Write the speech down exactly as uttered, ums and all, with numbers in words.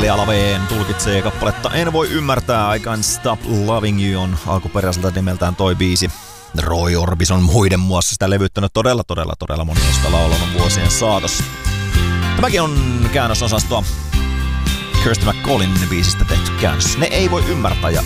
Lea Laveen tulkitsee kappaletta En voi ymmärtää, I Can't Stop Loving You on alkuperäiseltä nimeltään toi biisi. Roy Orbison muiden muassa sitä levyttänyt todella, todella, todella moni on sitä laulanut vuosien saatossa. Tämäkin on käännösosastoa. Kirsty McCallin biisistä tehty käännös. Ne ei voi ymmärtää ja